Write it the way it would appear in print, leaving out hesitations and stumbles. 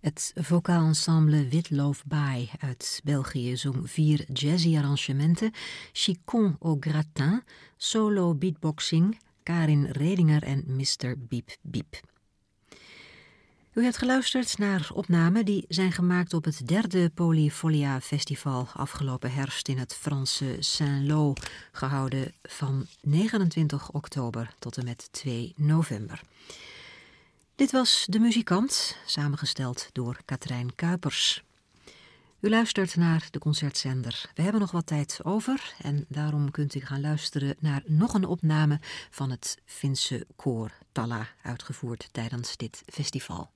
Het vocaal ensemble Witloof Baai uit België zong 4 jazzy arrangementen, Chicon au gratin, solo beatboxing, Karin Redinger en Mr. Biep Biep. U hebt geluisterd naar opnamen die zijn gemaakt op het 3e Polyfolia Festival afgelopen herfst in het Franse Saint-Lô, gehouden van 29 oktober tot en met 2 november. Dit was De Muzikant, samengesteld door Katrijn Kuipers. U luistert naar de concertzender. We hebben nog wat tijd over en daarom kunt u gaan luisteren naar nog een opname van het Finse koor Talla, uitgevoerd tijdens dit festival.